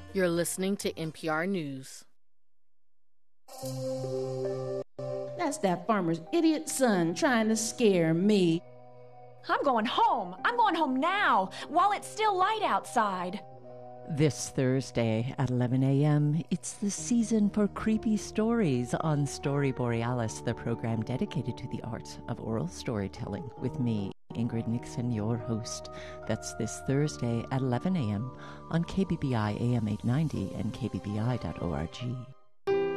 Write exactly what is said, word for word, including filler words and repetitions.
You're listening to N P R News. That's that farmer's idiot son trying to scare me. I'm going home. I'm going home now, while it's still light outside. This Thursday at eleven a.m., it's the season for creepy stories on Story Borealis, the program dedicated to the art of oral storytelling, with me, Ingrid Nixon, your host. That's this Thursday at eleven a.m. on K B B I A M eight ninety and K B B I dot org.